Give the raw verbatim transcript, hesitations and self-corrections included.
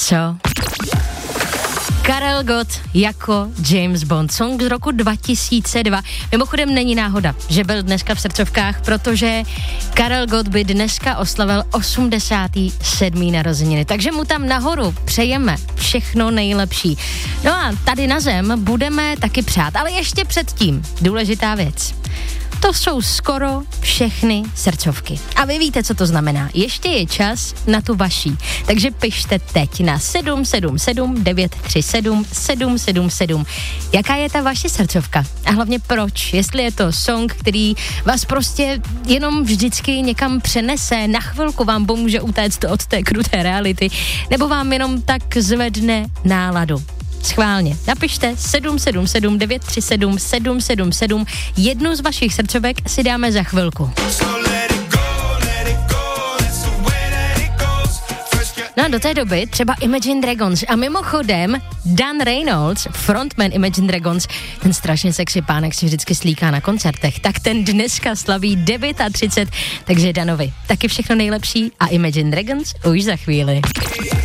Co? Karel Gott jako James Bond, song z roku dva tisíce dva. Mimochodem není náhoda, že byl dneska v srdcovkách, protože Karel Gott by dneska oslavil osmdesáté sedmé narozeniny. Takže mu tam nahoru přejeme všechno nejlepší. No a tady na zem budeme taky přát, ale ještě předtím důležitá věc. To jsou skoro všechny srdcovky. A vy víte, co to znamená. Ještě je čas na tu vaší. Takže pište teď na sedm sedm sedm devět tři sedm sedm sedm sedm. Jaká je ta vaše srdcovka? A hlavně proč? Jestli je to song, který vás prostě jenom vždycky někam přenese, na chvilku vám pomůže utéct od té kruté reality, nebo vám jenom tak zvedne náladu. Schválně. Napište sedm sedm sedm devět tři sedm sedm sedm sedm. Jednu z vašich srdcovek si dáme za chvilku. No a do té doby třeba Imagine Dragons. A mimochodem Dan Reynolds, frontman Imagine Dragons, ten strašně sexy pánek si vždycky slíká na koncertech, tak ten dneska slaví třicet devět, takže Danovi taky všechno nejlepší a Imagine Dragons už za chvíli.